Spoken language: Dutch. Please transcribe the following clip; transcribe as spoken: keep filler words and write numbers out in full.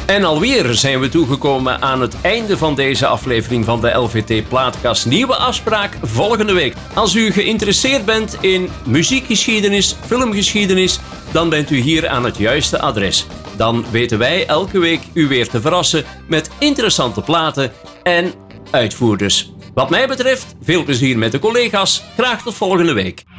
En alweer zijn we toegekomen aan het einde van deze aflevering van de L V T Plaatkast. Nieuwe afspraak volgende week. Als u geïnteresseerd bent in muziekgeschiedenis, filmgeschiedenis, dan bent u hier aan het juiste adres. Dan weten wij elke week u weer te verrassen met interessante platen en uitvoerders. Wat mij betreft, veel plezier met de collega's. Graag tot volgende week.